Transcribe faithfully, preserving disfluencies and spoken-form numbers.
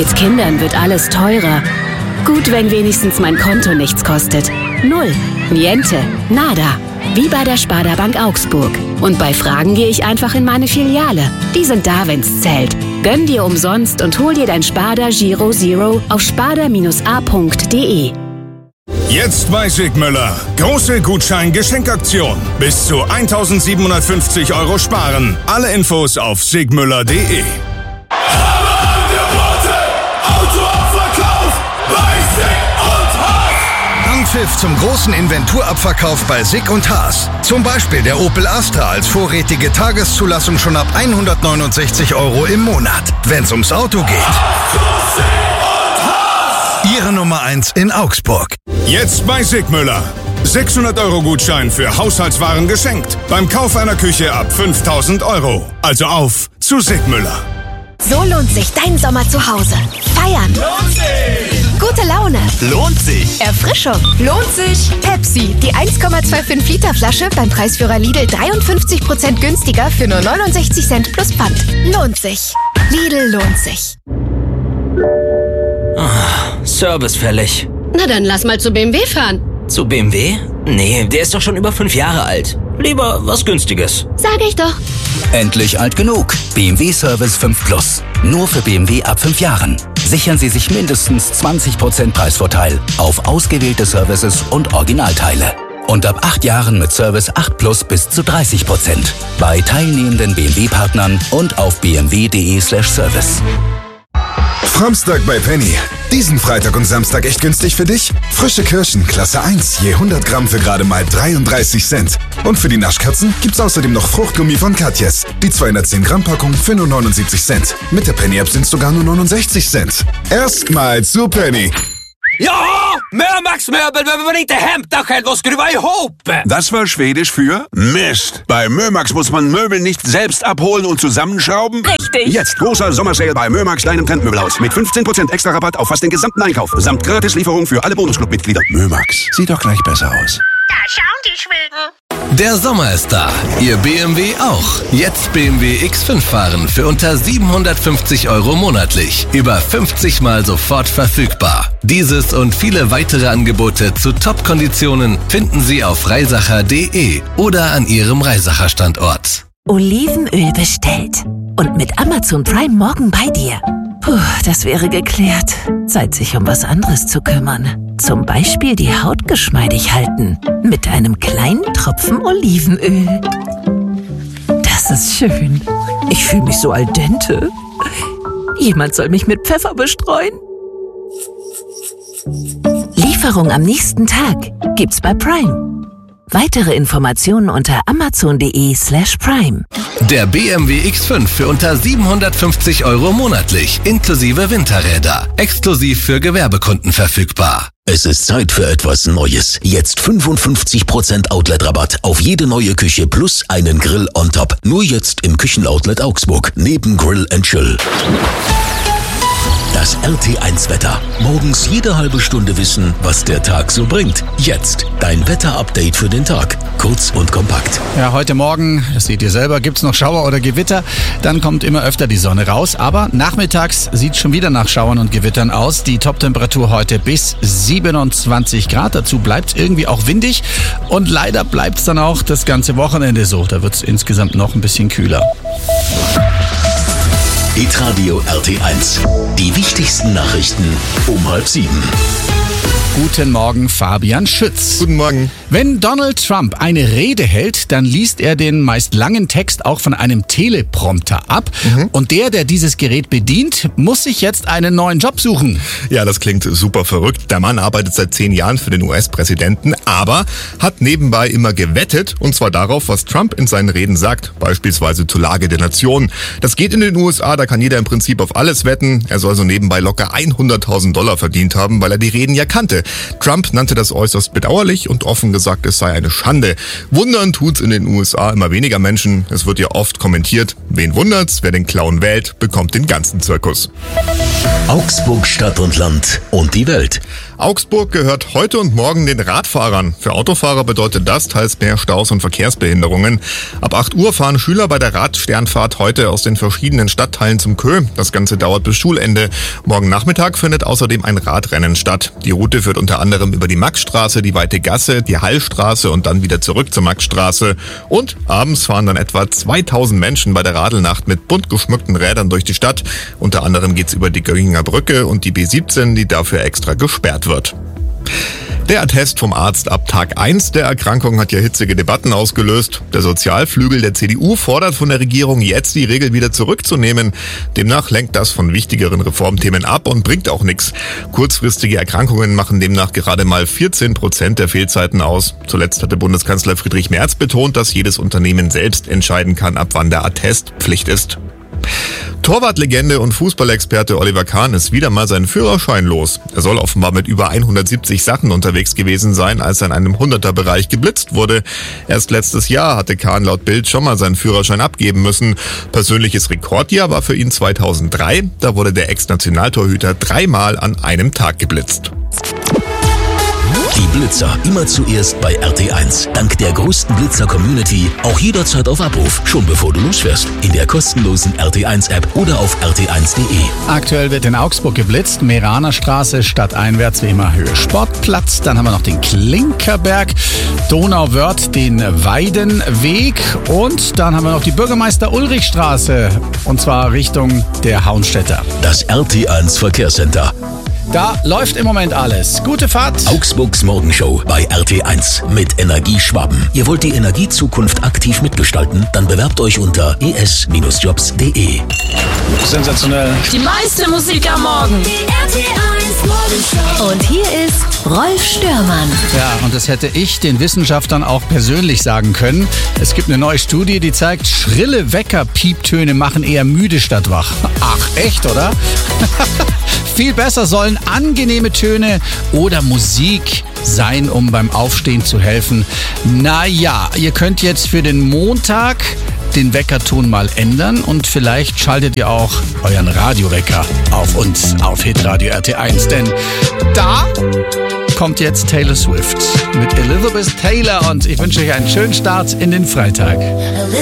Mit Kindern wird alles teurer. Gut, wenn wenigstens mein Konto nichts kostet. Null. Niente. Nada. Wie bei der Sparda Bank Augsburg. Und bei Fragen gehe ich einfach in meine Filiale. Die sind da, wenn's zählt. Gönn dir umsonst und hol dir dein Sparda Giro Zero auf sparda a punkt de. Jetzt bei Sigmüller. Große Gutschein-Geschenkaktion. Bis zu eintausendsiebenhundertfünfzig Euro sparen. Alle Infos auf sigmüller punkt de. Anpfiff zum großen Inventurabverkauf bei Sig und Haas. Zum Beispiel der Opel Astra als vorrätige Tageszulassung schon ab hundertneunundsechzig Euro im Monat. Wenn's ums Auto geht. Ihre Nummer eins in Augsburg. Jetzt bei Sigmüller. sechshundert Euro Gutschein für Haushaltswaren geschenkt. Beim Kauf einer Küche ab fünftausend Euro. Also auf zu Sigmüller. So lohnt sich dein Sommer zu Hause. Feiern. Lohnt sich. Gute Laune. Lohnt sich. Erfrischung. Lohnt sich. Pepsi, die eins Komma fünfundzwanzig Liter Flasche beim Preisführer Lidl dreiundfünfzig Prozent günstiger für nur neunundsechzig Cent plus Pfand. Lohnt sich. Lidl lohnt sich. Oh, Service fällig. Na dann lass mal zu B M W fahren. Zu B M W? Nee, der ist doch schon über fünf Jahre alt. Lieber was Günstiges. Sag ich doch. Endlich alt genug. B M W Service fünf Plus. Nur für B M W ab fünf Jahren. Sichern Sie sich mindestens zwanzig Prozent Preisvorteil auf ausgewählte Services und Originalteile. Und ab acht Jahren mit Service acht Plus bis zu dreißig Prozent. Bei teilnehmenden B M W-Partnern und auf b m w punkt de slash service. Framstag bei Penny. Diesen Freitag und Samstag echt günstig für dich? Frische Kirschen, Klasse eins, je hundert Gramm für gerade mal dreiunddreißig Cent. Und für die Naschkatzen gibt's außerdem noch Fruchtgummi von Katjes. Die zweihundertzehn Gramm Packung für nur neunundsiebzig Cent. Mit der Penny-App sind's sogar nur neunundsechzig Cent. Erstmal zu Penny. Ja, Mömax-Möbel, wenn man nicht det hämta själv och skruva ihop. Das war Schwedisch für Mist. Bei Mömax muss man Möbel nicht selbst abholen und zusammenschrauben. Richtig. Jetzt großer Sommersale bei Mömax, deinem Trendmöbelhaus. Mit fünfzehn Prozent extra Rabatt auf fast den gesamten Einkauf. Samt Gratislieferung für alle Bonusclub-Mitglieder. Mömax, sieht doch gleich besser aus. Da schauen die Schweden. Der Sommer ist da. Ihr B M W auch. Jetzt B M W X fünf fahren für unter siebenhundertfünfzig Euro monatlich. Über fünfzig Mal sofort verfügbar. Dieses und viele weitere Angebote zu Top-Konditionen finden Sie auf reisacher punkt de oder an Ihrem Reisacher Standort. Olivenöl bestellt. Und mit Amazon Prime morgen bei dir. Puh, das wäre geklärt. Zeit, sich um was anderes zu kümmern. Zum Beispiel die Haut geschmeidig halten. Mit einem kleinen Tropfen Olivenöl. Das ist schön. Ich fühle mich so al dente. Jemand soll mich mit Pfeffer bestreuen. Lieferung am nächsten Tag gibt's bei Prime. Weitere Informationen unter amazon punkt de slash prime. Der B M W X fünf für unter siebenhundertfünfzig Euro monatlich, inklusive Winterräder. Exklusiv für Gewerbekunden verfügbar. Es ist Zeit für etwas Neues. Jetzt fünfundfünfzig Prozent Outlet-Rabatt auf jede neue Küche plus einen Grill on top. Nur jetzt im Küchenoutlet Augsburg, neben Grill and Chill. Das R T eins Wetter. Morgens jede halbe Stunde wissen, was der Tag so bringt. Jetzt dein Wetter-Update für den Tag. Kurz und kompakt. Ja, heute Morgen, das seht ihr selber, gibt's noch Schauer oder Gewitter. Dann kommt immer öfter die Sonne raus. Aber nachmittags sieht schon wieder nach Schauern und Gewittern aus. Die Toptemperatur heute bis siebenundzwanzig Grad. Dazu bleibt's irgendwie auch windig. Und leider bleibt's dann auch das ganze Wochenende so. Da wird's insgesamt noch ein bisschen kühler. Hitradio R T eins. Die wichtigsten Nachrichten um halb sieben. Guten Morgen, Fabian Schütz. Guten Morgen. Wenn Donald Trump eine Rede hält, dann liest er den meist langen Text auch von einem Teleprompter ab. Mhm. Und der, der dieses Gerät bedient, muss sich jetzt einen neuen Job suchen. Ja, das klingt super verrückt. Der Mann arbeitet seit zehn Jahren für den U S-Präsidenten, aber hat nebenbei immer gewettet, und zwar darauf, was Trump in seinen Reden sagt, beispielsweise zur Lage der Nation. Das geht in den U S A, da kann jeder im Prinzip auf alles wetten. Er soll so nebenbei locker hunderttausend Dollar verdient haben, weil er die Reden ja kannte. Trump nannte das äußerst bedauerlich und offen gesagt, es sei eine Schande. Wundern tut's in den U S A immer weniger Menschen. Es wird ja oft kommentiert, wen wundert's, wer den Clown wählt, bekommt den ganzen Zirkus. Augsburg Stadt und Land und die Welt. Augsburg gehört heute und morgen den Radfahrern. Für Autofahrer bedeutet das teils mehr Staus und Verkehrsbehinderungen. Ab acht Uhr fahren Schüler bei der Radsternfahrt heute aus den verschiedenen Stadtteilen zum Kö. Das Ganze dauert bis Schulende. Morgen Nachmittag findet außerdem ein Radrennen statt. Die Route führt unter anderem über die Maxstraße, die Weite Gasse, die Hallstraße und dann wieder zurück zur Maxstraße. Und abends fahren dann etwa zweitausend Menschen bei der Radelnacht mit bunt geschmückten Rädern durch die Stadt. Unter anderem geht's über die Gögginger Brücke und die B siebzehn, die dafür extra gesperrt wird. Der Attest vom Arzt ab Tag eins der Erkrankung hat ja hitzige Debatten ausgelöst. Der Sozialflügel der C D U fordert von der Regierung jetzt die Regel wieder zurückzunehmen. Demnach lenkt das von wichtigeren Reformthemen ab und bringt auch nichts. Kurzfristige Erkrankungen machen demnach gerade mal vierzehn Prozent der Fehlzeiten aus. Zuletzt hatte Bundeskanzler Friedrich Merz betont, dass jedes Unternehmen selbst entscheiden kann, ab wann der Attest Pflicht ist. Torwartlegende und Fußballexperte Oliver Kahn ist wieder mal seinen Führerschein los. Er soll offenbar mit über hundertsiebzig Sachen unterwegs gewesen sein, als er in einem Hunderter-Bereich geblitzt wurde. Erst letztes Jahr hatte Kahn laut Bild schon mal seinen Führerschein abgeben müssen. Persönliches Rekordjahr war für ihn zweitausenddrei. Da wurde der Ex-Nationaltorhüter dreimal an einem Tag geblitzt. Die Blitzer immer zuerst bei R T eins. Dank der größten Blitzer-Community auch jederzeit auf Abruf, schon bevor du losfährst. In der kostenlosen R T eins App oder auf r t eins punkt de. Aktuell wird in Augsburg geblitzt. Meraner Straße, stadteinwärts wie immer Höhe Sportplatz. Dann haben wir noch den Klinkerberg, Donauwörth, den Weidenweg und dann haben wir noch die Bürgermeister-Ulrich-Straße und zwar Richtung der Haunstädter. Das R T eins Verkehrscenter. Da läuft im Moment alles. Gute Fahrt. Augsburgs Morgenshow bei R T eins mit Energie Schwaben. Ihr wollt die Energiezukunft aktiv mitgestalten? Dann bewerbt euch unter e s jobs punkt de. Sensationell. Die meiste Musik am Morgen. Die R T eins Morgenshow. Und hier ist Rolf Störmann. Ja, und das hätte ich den Wissenschaftlern auch persönlich sagen können. Es gibt eine neue Studie, die zeigt, schrille Wecker-Pieptöne machen eher müde statt wach. Ach, echt, oder? Viel besser sollen angenehme Töne oder Musik sein, um beim Aufstehen zu helfen. Naja, ihr könnt jetzt für den Montag den Weckerton mal ändern und vielleicht schaltet ihr auch euren Radiowecker auf uns, auf Hitradio R T eins, denn da kommt jetzt Taylor Swift mit Elizabeth Taylor und ich wünsche euch einen schönen Start in den Freitag.